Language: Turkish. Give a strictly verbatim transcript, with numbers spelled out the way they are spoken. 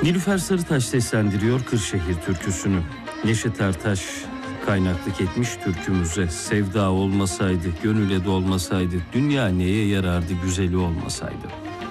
Nilüfer Sarıtaş seslendiriyor Kırşehir türküsünü. Neşet Ertaş kaynaklık etmiş türkümüze. Sevda olmasaydı, gönüle dolmasaydı, dünya neye yarardı güzeli olmasaydı.